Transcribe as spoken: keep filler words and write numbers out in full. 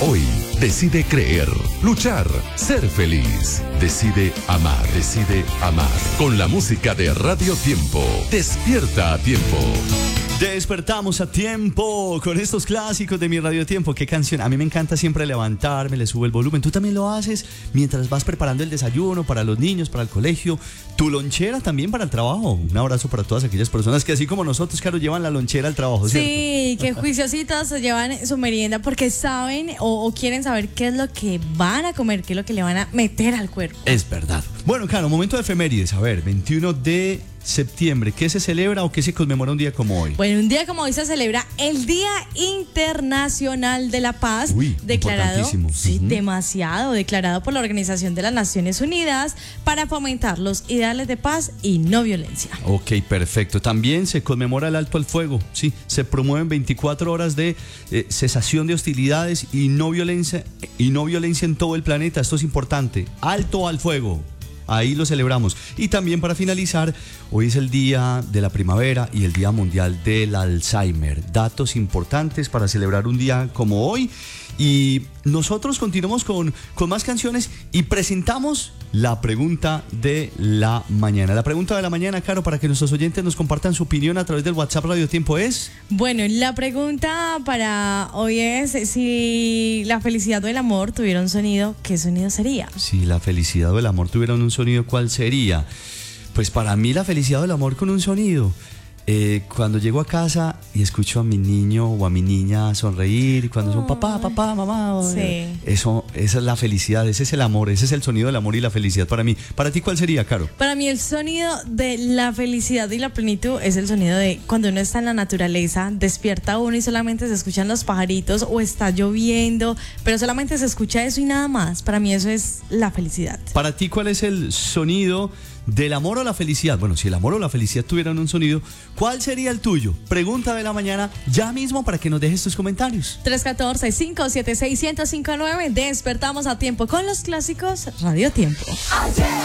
Hoy decide creer, luchar, ser feliz. Decide amar, decide amar. Con la música de Radio Tiempo. Despierta a tiempo. Despertamos a tiempo con estos clásicos de mi Radio Tiempo. ¿Qué canción? A mí me encanta siempre levantarme, le subo el volumen. ¿Tú también lo haces mientras vas preparando el desayuno para los niños, para el colegio? Tu lonchera también para el trabajo. Un abrazo para todas aquellas personas que así como nosotros, claro, llevan la lonchera al trabajo, ¿cierto? Sí, que juiciositos se llevan su merienda porque saben o, o quieren saber qué es lo que van a comer, qué es lo que le van a meter al cuerpo. Es verdad. Bueno, claro, momento de efemérides. A ver, veintiuno de septiembre, ¿qué se celebra o qué se conmemora un día como hoy? Bueno, un día como hoy se celebra el Día Internacional de la Paz. Uy, declarado, sí, uh-huh. demasiado, declarado por la Organización de las Naciones Unidas para fomentar los ideales de paz y no violencia. Ok, perfecto. También se conmemora el alto al fuego. Sí, se promueven veinticuatro horas de eh, cesación de hostilidades y no violencia y no violencia en todo el planeta. Esto es importante. Alto al fuego. Ahí lo celebramos. Y también para finalizar, hoy es el Día de la Primavera y el Día Mundial del Alzheimer. Datos importantes para celebrar un día como hoy. Y nosotros continuamos con, con más canciones y presentamos la pregunta de la mañana. La pregunta de la mañana, Caro, para que nuestros oyentes nos compartan su opinión a través del WhatsApp Radio Tiempo es... Bueno, la pregunta para hoy es si la felicidad o el amor tuviera un sonido, ¿qué sonido sería? Si la felicidad o el amor tuvieran un sonido, ¿cuál sería? Pues para mí la felicidad o el amor con un sonido. Eh, cuando llego a casa y escucho a mi niño o a mi niña sonreír, y cuando son papá, papá, mamá, sí. eso, esa es la felicidad, ese es el amor, ese es el sonido del amor y la felicidad para mí. ¿Para ti cuál sería, Caro? Para mí el sonido de la felicidad y la plenitud es el sonido de cuando uno está en la naturaleza, despierta uno y solamente se escuchan los pajaritos o está lloviendo, pero solamente se escucha eso y nada más. Para mí eso es la felicidad. ¿Para ti cuál es el sonido del amor o la felicidad? Bueno, si el amor o la felicidad tuvieran un sonido, ¿cuál sería el tuyo? Pregunta de la mañana ya mismo para que nos dejes tus comentarios. tres uno cuatro, cinco siete seis, uno cero cinco nueve. Despertamos a tiempo con los clásicos Radio Tiempo.